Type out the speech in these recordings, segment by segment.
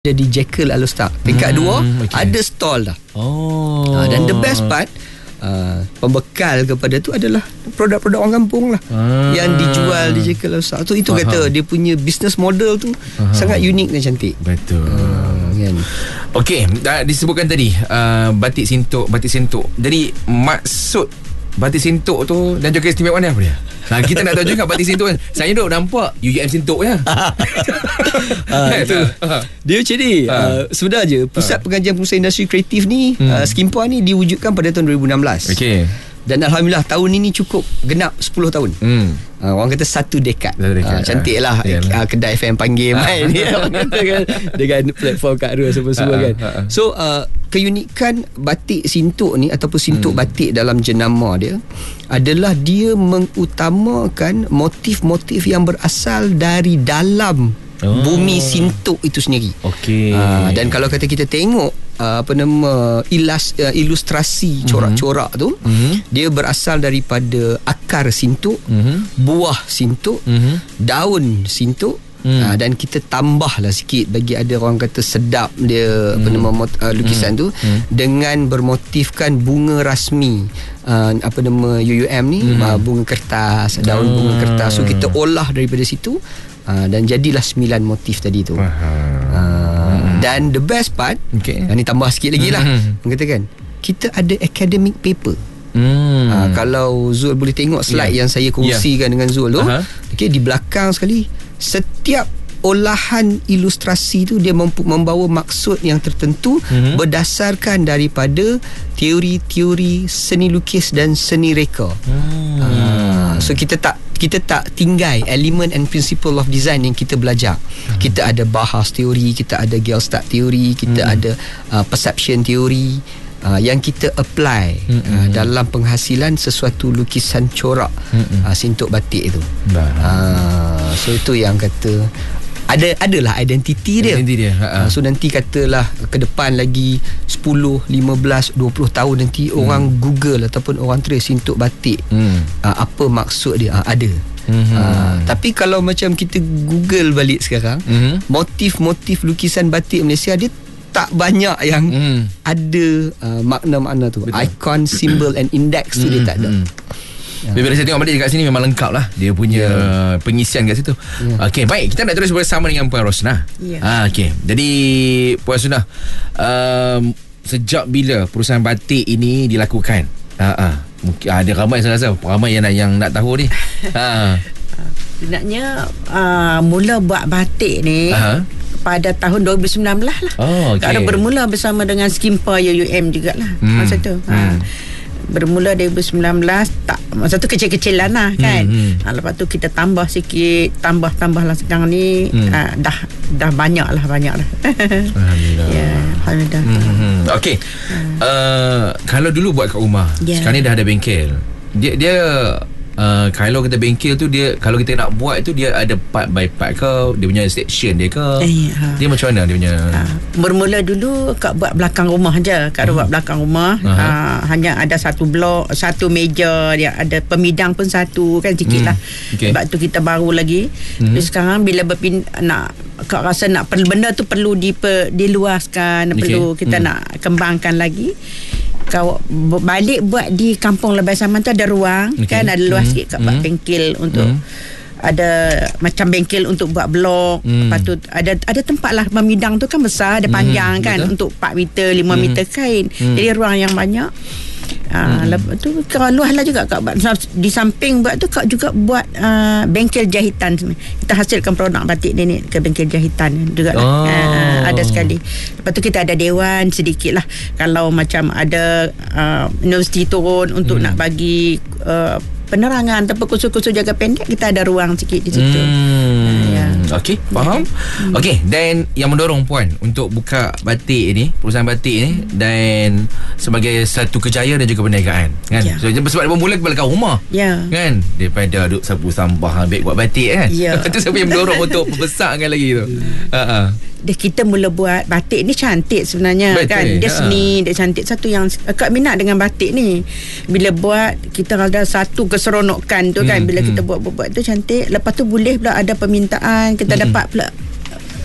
di Jekyll Alostar. Tingkat 2 ada stall dah. Dan the best part, pembekal kepada tu adalah produk-produk orang kampung lah yang dijual di Jekyll Alostar tu. Itu kata dia punya business model tu sangat unik dan cantik. Betul. Kan? Okey, disebutkan tadi batik sintok. Jadi maksud batik sintok tu dan juga keistimewaan apa dia? Kita nak tahu juga batik sintok kan. Saya duk nampak UUM sintok je. Dia macam ni. Sebenarnya Pusat Pengajian Pengusaha Industri Kreatif ni, Skimpa ni diwujudkan pada tahun 2016. Okey. Dan Alhamdulillah tahun ini cukup genap 10 tahun. Orang kata 1 dekad. Cantik lah. Kedai FM panggil main ni orang kata kan, dengan platform Kak Ru semua kan. So keunikan batik sintok ni ataupun sintok batik dalam jenama dia adalah dia mengutamakan motif-motif yang berasal dari dalam bumi sintok itu sendiri. Okey. Dan kalau kata kita tengok ilustrasi corak-corak tu, dia berasal daripada akar sintok, buah sintok, daun sintok. Dan kita tambahlah sikit bagi ada orang kata sedap dia lukisan tu dengan bermotifkan bunga rasmi UUM ni, bunga kertas, daun bunga kertas. So kita olah daripada situ dan jadilah 9 motif tadi tu. Dan the best part, ni tambah sikit lagi lah, mengatakan kita ada academic paper. Kalau Zul boleh tengok slide yang saya kongsikan dengan Zul tu, di belakang sekali, setiap olahan ilustrasi tu dia membawa maksud yang tertentu berdasarkan daripada teori-teori seni lukis dan seni reka. So kita tak tinggal elemen and principle of design yang kita belajar. Kita ada bahas teori, kita ada Gestalt teori, kita ada perception teori yang kita apply dalam penghasilan sesuatu lukisan corak sintok batik itu. So itu yang kata adalah identiti dia. So nanti katalah ke depan lagi 10, 15, 20 tahun nanti orang Google ataupun orang trace sintok batik, apa maksud dia, ada. Tapi kalau macam kita Google balik sekarang, motif-motif lukisan batik Malaysia dia tak banyak yang ada makna-makna tu. Betul. Ikon, simbol and index tu dia tak ada. Bila saya tengok balik dekat sini memang lengkap lah dia punya pengisian kat situ. Okey, baik, kita nak terus bersama dengan Puan Rosnah. Okey, jadi Puan Rosnah, sejak bila perusahaan batik ini dilakukan? Mungkin ada ramai, saya rasa ramai yang nak tahu ni. Sebenarnya mula buat batik ni pada tahun 2019 lah. Kalau bermula bersama dengan Skimpa UUM jugalah masa tu. Bermula 2019, masa tu kecil-kecilan lah kan. Lepas tu kita tambah sikit, tambah lah sekarang ni. Dah banyak lah. Alhamdulillah. Alhamdulillah. Okey. Kalau dulu buat kat rumah, sekarang ni dah ada bengkel. Dia kalau kita bengkel tu, dia kalau kita nak buat tu, dia ada part by part ke, dia punya section dia ke, dia macam mana dia punya? Bermula dulu kat buat belakang rumah je. Buat belakang rumah, hanya ada satu blok, satu meja, dia ada pemidang pun satu kan, sikit lah. Sebab tu kita baru lagi. Tapi sekarang bila kau rasa nak benda tu perlu diluaskan, perlu kita nak kembangkan lagi. Kau balik buat di Kampung Lebai Saman tu ada ruang, kan ada luas sikit kat buat bengkel untuk ada macam bengkel untuk buat blok. Lepas tu ada tempat lah, memidang tu kan besar, ada panjang kan, untuk 4 meter 5 meter kain. Jadi ruang yang banyak. Lepas tu kau luas lah juga kau buat. Di samping buat tu kau juga buat bengkel jahitan. Kita hasilkan produk batik ni ke bengkel jahitan juga lah. Ada sekali. Lepas tu kita ada dewan sedikit lah. Kalau macam ada universiti turun untuk nak bagi penerangan ataupun kursus-kursus jaga pendek, kita ada ruang sikit di situ. Okey, faham. Okey, dan yang mendorong Puan untuk buka batik ni, perusahaan batik ni, dan sebagai satu kejayaan dan juga perniagaan kan. So, sebab dia bermula ke belakang rumah kan, daripada duduk sapu sampah ambil buat batik kan. Itu siapa yang mendorong untuk membesarkan lagi tu? Kita mula buat batik ni cantik sebenarnya. Betul, kan dia seni, dia cantik. Satu yang Kak minat dengan batik ni, bila buat kita ada satu keseronokan tu kan. Bila kita buat tu cantik. Lepas tu boleh pula ada permintaan, kita dapat pula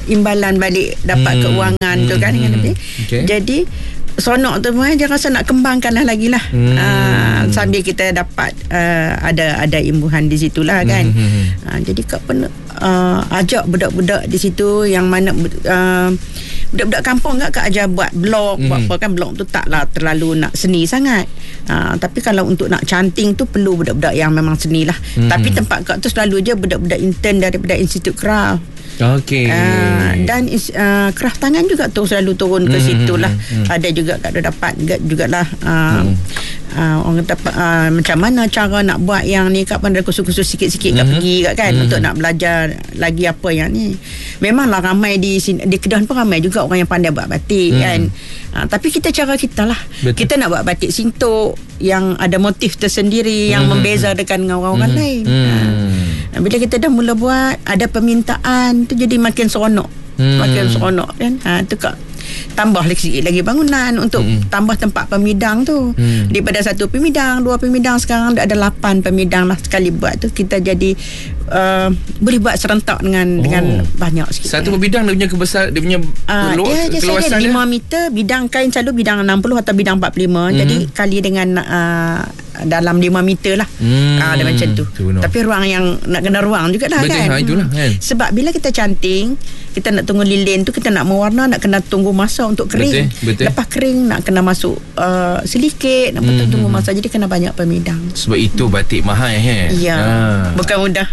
imbalan balik, dapat keuangan tu kan dengan lebih. Jadi sonok tu pun dia rasa nak kembangkan lagi lah. Sambil kita dapat ada imbuhan di situlah kan. Jadi Kak pun ajak budak-budak di situ yang mana budak-budak kampung Kak ajar buat blog, buat apa kan. Blog tu taklah terlalu nak seni sangat. Tapi kalau untuk nak canting tu perlu budak-budak yang memang seni lah. Tapi tempat Kak tu selalu je budak-budak intern daripada Institut Craft. Dan craft tangan juga tu selalu turun ke situ lah. Ada juga Kak dapat jugalah orang kata macam mana cara nak buat yang ni Kak pun ada kursus-kursus sikit-sikit Kak pergi Kak kan untuk nak belajar lagi apa yang ni. Memanglah ramai di Kedah pun ramai juga orang yang pandai buat batik kan. Tapi cara kita lah. Betul. Kita nak buat batik sintok yang ada motif tersendiri yang membeza dengan orang-orang lain. Bila kita dah mula buat, ada permintaan tu jadi makin seronok. Makin seronok kan. Tu Kak tambah sikit lagi bangunan untuk tambah tempat pemidang tu. Daripada 1 pemidang, 2 pemidang, sekarang ada 8 pemidang lah sekali buat tu. Kita jadi boleh buat serentak dengan banyak sikit. Satu pemidang dia punya dia punya keluasan 5 meter. Bidang kain selalu bidang 60 atau bidang 45. Jadi kali dengan dalam 5 meter lah. Ada macam tu. Tapi ruang yang nak kena ruang jugalah kan. Itulah kan. Sebab bila kita canting, kita nak tunggu lilin tu, kita nak mewarna, nak kena tunggu masa untuk kering. Betul. Lepas kering nak kena masuk sedikit, nak tunggu masa. Jadi kena banyak pemidang. Sebab itu batik mahal Ya. Bukan mudah.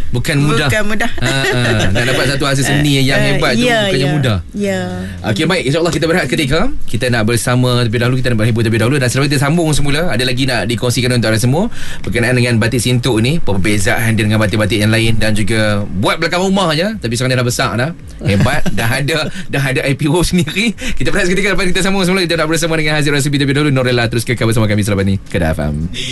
Nak dapat satu hasil seni yang hebat tu bukannya mudah. Okey, baik, insyaAllah kita berehat ketika kita nak bersama terlebih dahulu, kita nak berhibur terlebih dahulu, dan selepas kita sambung semula. Ada lagi nak dikongsikan untuk anda semua berkenaan dengan batik sintok ni, perbezaan dia dengan batik-batik yang lain, dan juga buat belakang rumah je tapi sekarang dia dah besar dah. Hebat. dah ada IPO sendiri. Kita berehat ketika, lepas kita sambung semula. Kita nak bersama dengan Haziq Rasubi terlebih dahulu. Norella terus kekal bersama kami selepas ni. Kedah FM.